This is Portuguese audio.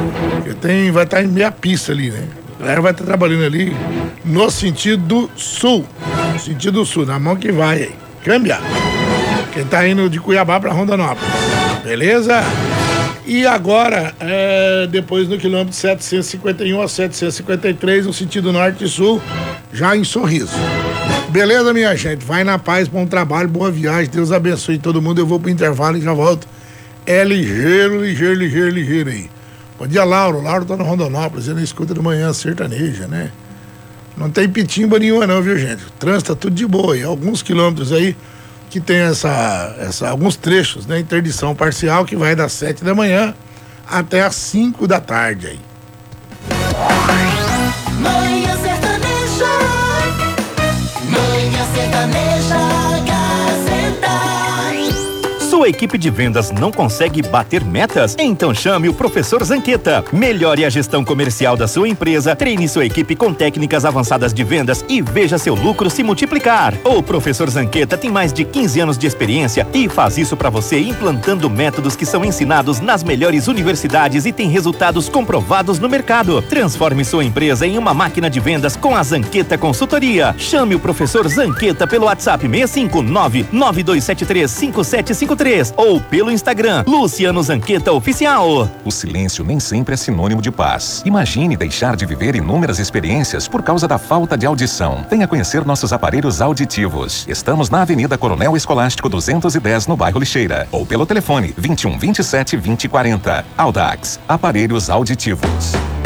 Vai estar em meia pista ali, né? A galera vai estar trabalhando ali no sentido sul. No sentido sul, na mão que vai aí. Câmbia. Quem tá indo de Cuiabá pra Rondonópolis. Beleza? E agora, depois no quilômetro 751 a 753, no sentido norte e sul, já em Sorriso. Beleza, minha gente? Vai na paz, bom trabalho, boa viagem, Deus abençoe todo mundo. Eu vou pro intervalo e já volto. É ligeiro aí. Bom dia, Lauro. Lauro tá no Rondonópolis, ele escuta de manhã sertaneja, né? Não tem pitimba nenhuma não, viu, gente? O trânsito tá tudo de boa. E alguns quilômetros aí que tem alguns trechos, né? Interdição parcial que vai das 7 da manhã até as 5 da tarde aí. Manhã Sertaneja, Manhã Sertaneja, Gazeta. Sua equipe de vendas não consegue bater metas? Então chame o Professor Zanqueta. Melhore a gestão comercial da sua empresa, treine sua equipe com técnicas avançadas de vendas e veja seu lucro se multiplicar. O Professor Zanqueta tem mais de 15 anos de experiência e faz isso para você implantando métodos que são ensinados nas melhores universidades e tem resultados comprovados no mercado. Transforme sua empresa em uma máquina de vendas com a Zanqueta Consultoria. Chame o Professor Zanqueta pelo WhatsApp 659-9273-5753 ou pelo Instagram Luciano Zanqueta Oficial. O silêncio nem sempre é sinônimo de paz. Imagine deixar de viver inúmeras experiências por causa da falta de audição. Venha conhecer nossos aparelhos auditivos. Estamos na Avenida Coronel Escolástico 210, no bairro Lixeira, ou pelo telefone 21 27 20 40. Audax, aparelhos auditivos.